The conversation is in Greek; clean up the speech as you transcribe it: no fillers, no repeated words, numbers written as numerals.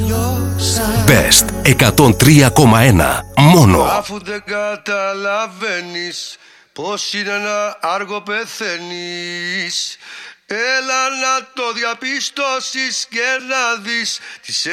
Best 103,1 μόνο. Αφού δεν καταλαβαίνεις πως είναι ένα άργο πεθαίνεις, έλα να το διαπιστώσεις και να δεις τις